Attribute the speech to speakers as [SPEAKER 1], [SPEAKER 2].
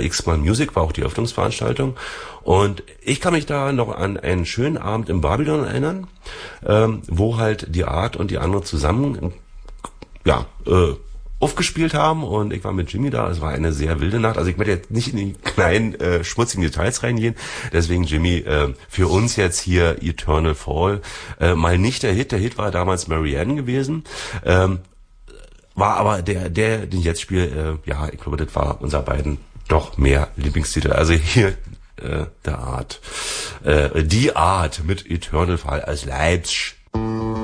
[SPEAKER 1] X-Man Music war auch die Eröffnungsveranstaltung. Und ich kann mich da noch an einen schönen Abend im Babylon erinnern, wo halt die Art und die anderen zusammen, aufgespielt haben, und ich war mit Jimmy da. Es war eine sehr wilde Nacht. Also ich möchte jetzt nicht in die kleinen schmutzigen Details reingehen. Deswegen, Jimmy, für uns jetzt hier Eternal Fall. Mal nicht der Hit. Der Hit war damals Marianne gewesen. War aber den ich jetzt spiele, ich glaube, das war unser beiden doch mehr Lieblingstitel. Also hier die Art mit Eternal Fall als Leipzig.